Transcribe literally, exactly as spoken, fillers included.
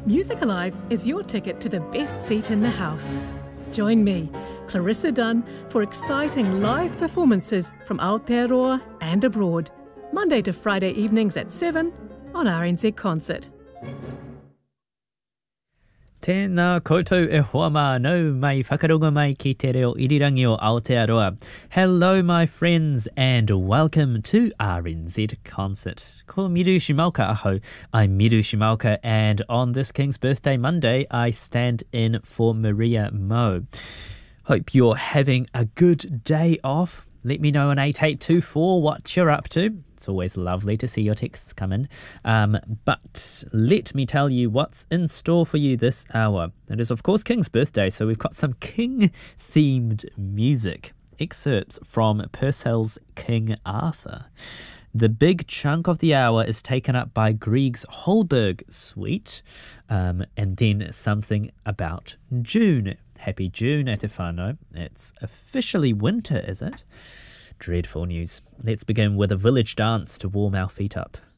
Music Alive is your ticket to the best seat in the house. Join me, Clarissa Dunn, for exciting live performances from Aotearoa and abroad, Monday to Friday evenings at seven on R N Z Concert. Tēnā koutou e hoa mānau mai whakaronga mai ki te reo irirangi o Aotearoa. Hello my friends and welcome to R N Z Concert. Ko Miru Shimaoka aho. I'm Miru Shimaoka and on this King's Birthday Monday I stand in for Maria Mo. Hope you're having a good day off. Let me know on eight eight two four what you're up to. It's always lovely to see your texts come in. Um, but let me tell you what's in store for you this hour. It is, of course, King's birthday, so we've got some King-themed music. Excerpts from Purcell's King Arthur. The big chunk of the hour is taken up by Grieg's Holberg Suite, um, and then something about June. Happy June, e te whānau. It's officially winter, is it? Dreadful news. Let's begin with a village dance to warm our feet up.